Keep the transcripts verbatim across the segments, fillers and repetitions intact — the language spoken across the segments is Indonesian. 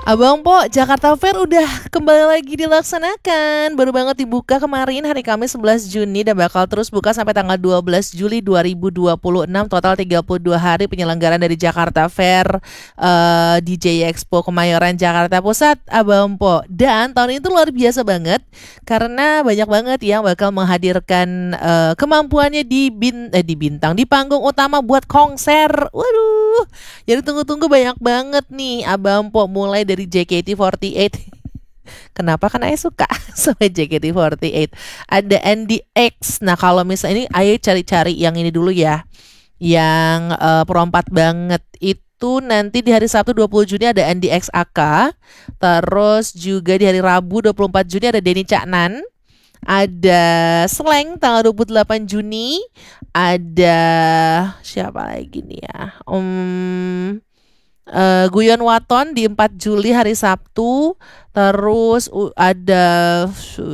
Abang Po, Jakarta Fair udah kembali lagi dilaksanakan. Baru banget dibuka kemarin hari Kamis sebelas Juni dan bakal terus buka sampai tanggal dua belas Juli dua ribu dua puluh enam. Total tiga puluh dua hari penyelenggaraan dari Jakarta Fair uh, D J Expo Kemayoran Jakarta Pusat, Abang Po. Dan tahun ini tuh luar biasa banget karena banyak banget yang bakal menghadirkan uh, kemampuannya di bin eh di bintang di panggung utama buat konser. Waduh. Jadi tunggu-tunggu banyak banget nih Abang Po, mulai dari J K T empat delapan. Kenapa? Karena saya suka sama J K T empat delapan. Ada N D X. Nah kalau misalnya ini ayo cari-cari yang ini dulu ya, yang uh, perompat banget itu nanti di hari Sabtu dua puluh Juni ada N D X A K. Terus juga di hari Rabu dua puluh empat Juni ada Denny Caknan. Ada Slank tanggal dua puluh delapan Juni. Ada siapa lagi nih ya? Um, uh, Guyon Waton di empat Juli hari Sabtu. Terus uh, ada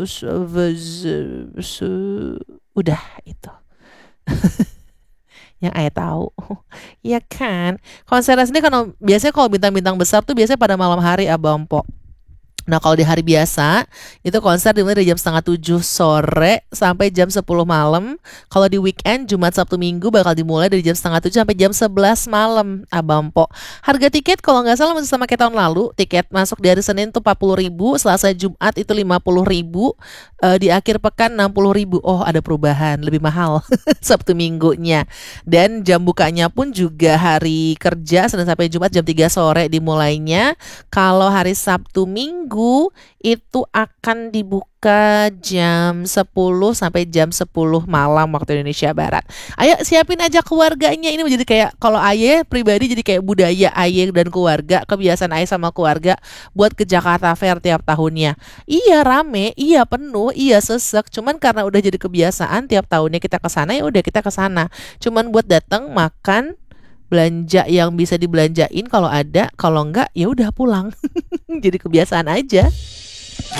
udah itu yang ayah tahu. Ya kan. Konser ini kan biasanya kalau bintang-bintang besar tuh biasanya pada malam hari, Abang Po. Nah kalau di hari biasa itu konser dimulai dari jam setengah tujuh sore sampai jam sepuluh malam. Kalau di weekend Jumat Sabtu Minggu bakal dimulai dari jam setengah tujuh sampai jam sebelas malam, Abang Po. Harga tiket kalau nggak salah masih sama kayak tahun lalu. Tiket masuk di hari Senin itu empat puluh ribu, Selasa Jumat itu lima puluh ribu, e, di akhir pekan enam puluh ribu. Oh ada perubahan, lebih mahal Sabtu Minggunya. Dan jam bukanya pun juga hari kerja Senin sampai Jumat jam tiga sore dimulainya. Kalau hari Sabtu Minggu itu akan dibuka jam sepuluh sampai jam sepuluh malam waktu Indonesia Barat. Ayo siapin aja keluarganya. Ini menjadi kayak kalau ayah pribadi jadi kayak budaya ayah dan keluarga, kebiasaan ayah sama keluarga buat ke Jakarta Fair tiap tahunnya. Iya rame, iya penuh, iya sesek. Cuman karena udah jadi kebiasaan tiap tahunnya kita ke sana, ya udah kita ke sana. Cuman buat datang makan, belanja yang bisa dibelanjain kalau ada, kalau enggak ya udah pulang. Jadi kebiasaan aja.